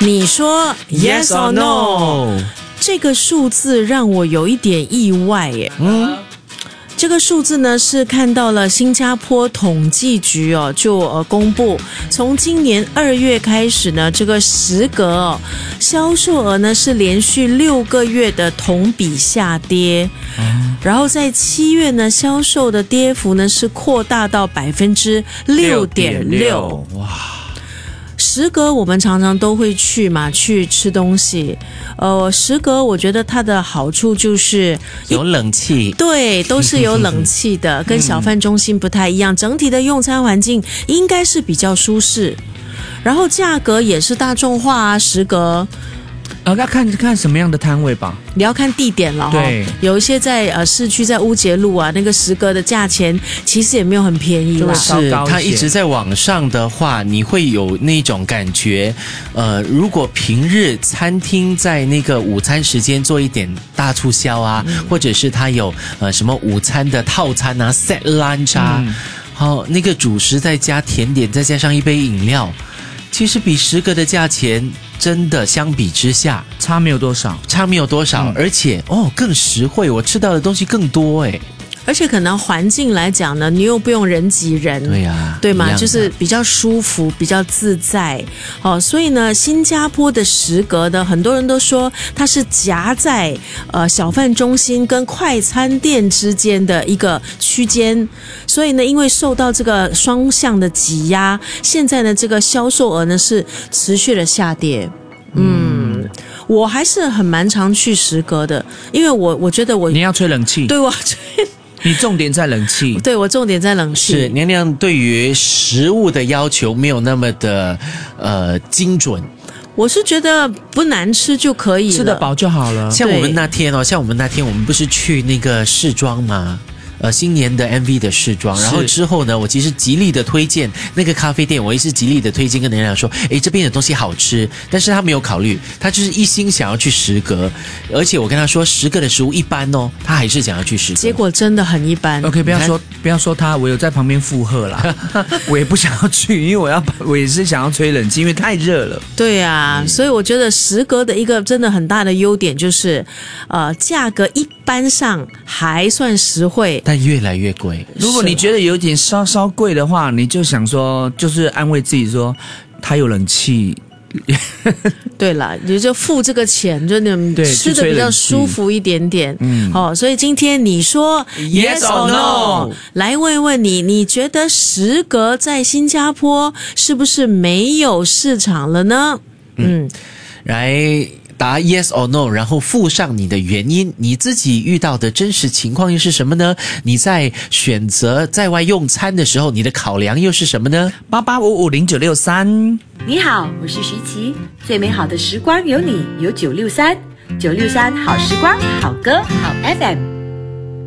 你说 yes or no？ 这个数字让我有一点意外耶。这个数字呢是看到了新加坡统计局就公布，从今年2月开始呢，这个时隔销售额呢是连续6个月的同比下跌，然后在7月呢销售的跌幅呢是扩大到 6.6%。 哇！ 食阁我们常常都会去嘛，去吃东西。食阁我觉得它的好处就是有冷气， 对，都是有冷气的，跟小贩中心不太一样。整体的用餐环境应该是比较舒适，然后价格也是大众化啊。食阁要看什么样的摊位吧， 你要看地点了。 对， 有一些在市区，在乌节路啊，那个食阁的价钱其实也没有很便宜啦。 是它一直在往上的话，你会有那种感觉。如果平日餐厅在那个午餐时间做一点大促销啊，或者是它有什么午餐的套餐啊 ，set lunch 啊，好，那个主食再加甜点，再加上一杯饮料。其实比食阁的价钱真的相比之下差没有多少， 而且更实惠，我吃到的东西更多诶。 而且可能环境来讲呢，你又不用人挤人， 对呀， 对吗？就是比较舒服，比较自在。所以呢，新加坡的食阁呢，很多人都说它是夹在小贩中心跟快餐店之间的一个区间。所以呢，因为受到这个双向的挤压，现在呢，这个销售额呢是持续的下跌。我还是蛮常去食阁的，因为我觉得你要吹冷气， 对，我吹。 你重点在冷气， 对，我重点在冷气。 是娘娘对于食物的要求没有那么的精准， 我是觉得不难吃就可以了， 吃得饱就好了。 像我们那天我们不是去那个士庄吗？新年的 MV 的试妆，然后之后呢，我其实极力的推荐那个咖啡店，我也是极力的推荐跟娘娘说，这边的东西好吃，但是他没有考虑，他就是一心想要去食阁，而且我跟他说食阁的食物一般他还是想要去食阁， 结果真的很一般。 OK， 不要说他，我有在旁边附和啦，我也不想要去，因为我也是想要吹冷气，因为太热了。 对啊，所以我觉得食阁的一个真的很大的优点就是，价格一般上还算实惠。 但越来越贵。 如果你觉得有点稍稍贵的话，你就想说，就是安慰自己说，它有冷气。 对了，你就付这个钱，就你吃的比较舒服一点点。所以今天你说 yes or no， 来问问你觉得食阁在新加坡是不是没有市场了呢？ 来答 yes or no， 然后附上你的原因，你自己遇到的真实情况又是什么呢？你在选择在外用餐的时候，你的考量又是什么呢？88550963。 你好，我是徐琪，最美好的时光有你，有963好时光，好歌，好 FM。